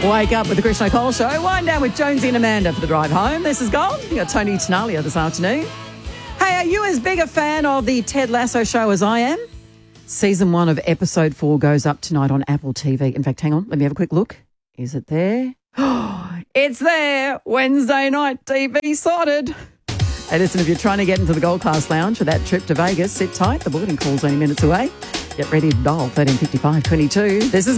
Wake up with the Chris Nicole Show. Wind down with Jonesy and Amanda for the drive home. This is Gold. You got Tony Tenalia this afternoon. Hey, are you as big a fan of the Ted Lasso show as I am? Season 1 of episode 4 goes up tonight on Apple TV. In fact, hang on, let me have a quick look. Is it there? Oh, it's there. Wednesday night TV sorted. Hey, listen, if you're trying to get into the Gold Class Lounge for that trip to Vegas, sit tight. The boarding call's only minutes away. Get ready to dial 135522. This is